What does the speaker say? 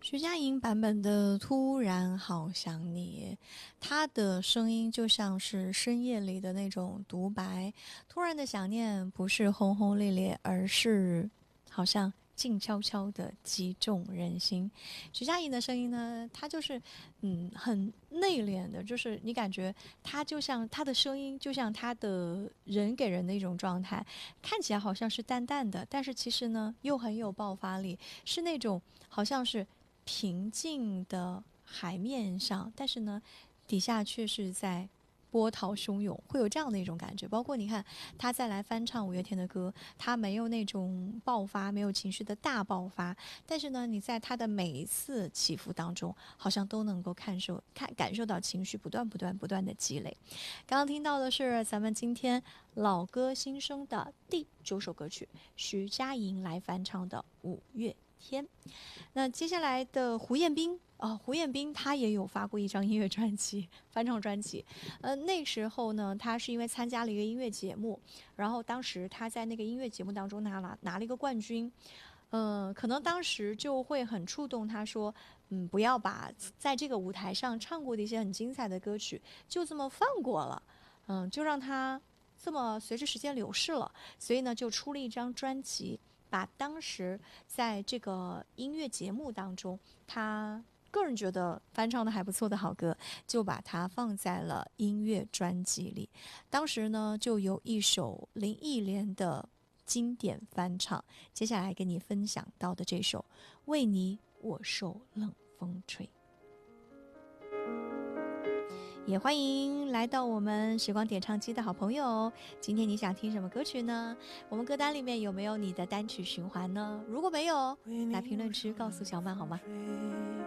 徐佳莹版本的《突然好想你》，她的声音就像是深夜里的那种独白，突然的想念不是轰轰烈烈，而是好像静悄悄的击中人心。徐佳莹的声音呢，她就是很内敛的，就是你感觉她就像她的声音，就像她的人给人的一种状态，看起来好像是淡淡的，但是其实呢又很有爆发力，是那种好像是平静的海面上，但是呢，底下却是在波涛汹涌，会有这样的一种感觉。包括你看，他再来翻唱五月天的歌，他没有那种爆发，没有情绪的大爆发，但是呢，你在他的每一次起伏当中，好像都能够感受到情绪不断的积累。刚刚听到的是咱们今天老歌新生的第9首歌曲，徐佳莹来翻唱的《五月天》。那接下来的胡彦斌胡彦斌他也有发过一张音乐专辑，翻唱专辑。那时候呢，他是因为参加了一个音乐节目，然后当时他在那个音乐节目当中拿了一个冠军。可能当时就会很触动他说，不要把在这个舞台上唱过的一些很精彩的歌曲就这么放过了，就让他这么随着时间流逝了。所以呢，就出了一张专辑，把当时在这个音乐节目当中，他个人觉得翻唱的还不错的好歌，就把它放在了音乐专辑里。当时呢，就有一首林忆莲的经典翻唱，接下来跟你分享到的这首《为你我受冷风吹》。也欢迎来到我们时光点唱机的好朋友，今天你想听什么歌曲呢？我们歌单里面有没有你的单曲循环呢？如果没有，来评论区告诉小曼好吗？